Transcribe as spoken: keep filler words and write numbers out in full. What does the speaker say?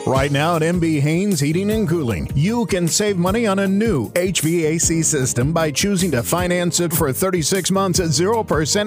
Right now at M B Haynes Heating and Cooling, you can save money on a new H V A C system by choosing to finance it for thirty-six months at zero percent